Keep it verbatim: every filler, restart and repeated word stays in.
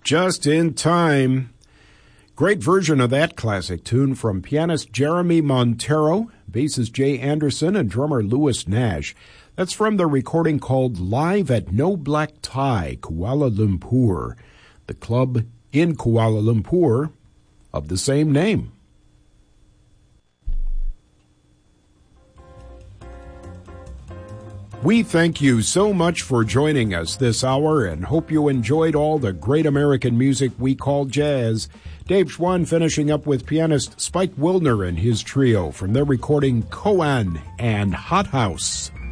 Just in Time. Great version of that classic tune from pianist Jeremy Montero, bassist Jay Anderson, and drummer Louis Nash. That's from the recording called Live at No Black Tie, Kuala Lumpur, the club in Kuala Lumpur of the same name. We thank you so much for joining us this hour and hope you enjoyed all the great American music we call jazz. Dave Schwann finishing up with pianist Spike Wilner and his trio from their recording Koan and Hot House.